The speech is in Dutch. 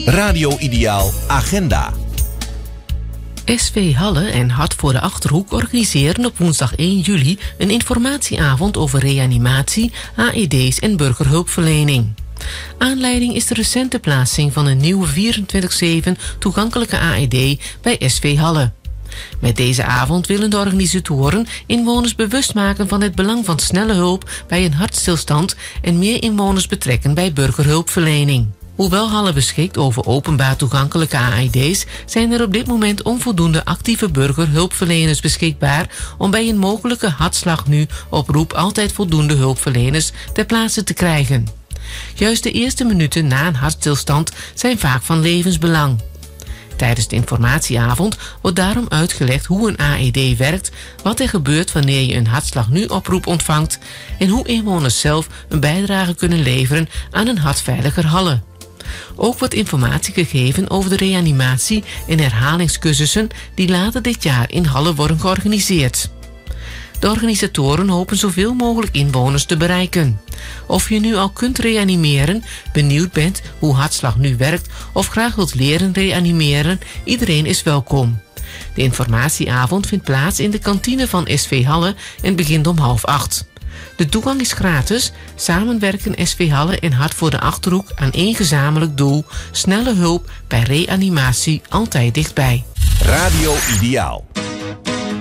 Radio Ideaal Agenda. SV Halle en Hart voor de Achterhoek organiseren op woensdag 1 juli een informatieavond over reanimatie, AED's en burgerhulpverlening. Aanleiding is de recente plaatsing van een nieuwe 24/7 toegankelijke AED bij SV Halle. Met deze avond willen de organisatoren inwoners bewust maken van het belang van snelle hulp bij een hartstilstand en meer inwoners betrekken bij burgerhulpverlening. Hoewel Halle beschikt over openbaar toegankelijke AED's, zijn er op dit moment onvoldoende actieve burgerhulpverleners beschikbaar om bij een mogelijke hartslag nu op roep altijd voldoende hulpverleners ter plaatse te krijgen. Juist de eerste minuten na een hartstilstand zijn vaak van levensbelang. Tijdens de informatieavond wordt daarom uitgelegd hoe een AED werkt, wat er gebeurt wanneer je een hartslag nu oproep ontvangt en hoe inwoners zelf een bijdrage kunnen leveren aan een hartveiliger Halle. Ook wordt informatie gegeven over de reanimatie- en herhalingscursussen die later dit jaar in Halle worden georganiseerd. De organisatoren hopen zoveel mogelijk inwoners te bereiken. Of je nu al kunt reanimeren, benieuwd bent hoe hartslag nu werkt of graag wilt leren reanimeren, iedereen is welkom. De informatieavond vindt plaats in de kantine van SV Halle en begint om 7:30. De toegang is gratis. Samen werken SV Halle en Hart voor de Achterhoek aan één gezamenlijk doel: snelle hulp bij reanimatie altijd dichtbij. Radio Ideaal.